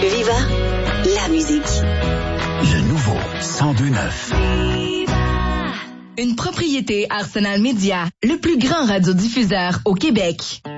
Viva, la musique. Le nouveau 102.9. Une propriété Arsenal Média, le plus grand radiodiffuseur au Québec.